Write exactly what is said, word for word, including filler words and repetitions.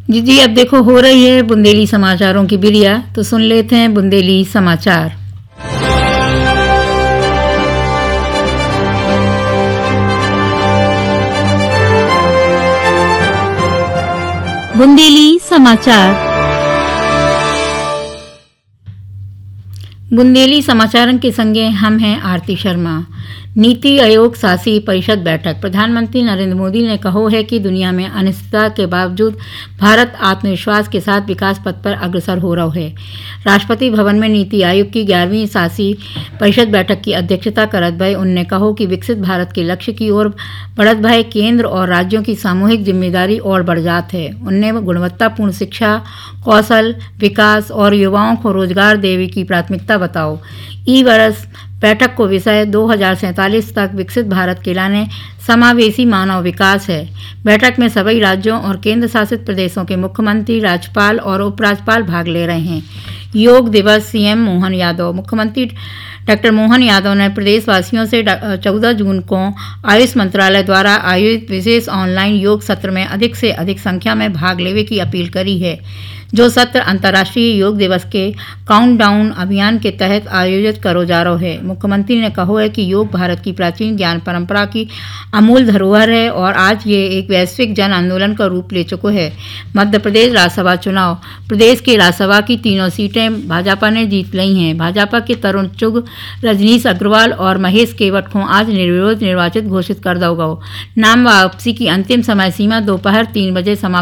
जी जी, अब देखो हो रही है बुंदेली समाचारों की बिरिया, तो सुन लेते हैं बुंदेली समाचार। बुंदेली समाचार। बुंदेली समाचारन के संगे हम हैं आरती शर्मा। नीति आयोग शासी परिषद बैठक। प्रधानमंत्री नरेंद्र मोदी ने कहा है कि दुनिया में अनिश्चितता के बावजूद भारत आत्मविश्वास के साथ विकास पथ पर अग्रसर हो रहा है। राष्ट्रपति भवन में नीति आयोग की ग्यारहवीं शासी परिषद बैठक की अध्यक्षता करत भय उन्होंने कहा कि विकसित भारत के लक्ष्य की ओर बढ़त भय केंद्र और राज्यों की सामूहिक जिम्मेदारी और बढ़ जात है। उनने गुणवत्तापूर्ण शिक्षा, कौशल विकास और युवाओं को रोजगार देने की प्राथमिकता बताओ। ई वर्ष बैठक को विषय दो हजार सैंतालीस तक विकसित भारत के लाने समावेशी मानव विकास है। बैठक में सभी राज्यों और केंद्र शासित प्रदेशों के मुख्यमंत्री, राज्यपाल और उपराज्यपाल भाग ले रहे हैं। योग दिवस। सीएम मोहन यादव। मुख्यमंत्री डॉक्टर मोहन यादव ने प्रदेशवासियों से चौदह जून को आयुष मंत्रालय द्वारा आयोजित विशेष ऑनलाइन योग सत्र में अधिक से अधिक संख्या में भाग लेने की अपील करी है, जो सत्र अंतर्राष्ट्रीय योग दिवस के काउंटडाउन अभियान के तहत आयोजित करो जा रहा है। मुख्यमंत्री ने कहा है कि योग भारत की प्राचीन ज्ञान परंपरा की अमूल धरोहर है और आज ये एक वैश्विक जन आंदोलन का रूप ले चुका है। मध्य प्रदेश राज्यसभा चुनाव। प्रदेश की राज्यसभा की तीनों सीटें भाजपा ने जीत ली हैं। भाजपा के तरुण चुग, रजनीश अग्रवाल और महेश केवट को आज निर्विरोध निर्वाचित घोषित कर दो गो। नाम वापसी की अंतिम समय सीमा दोपहर तीन बजे समाप्त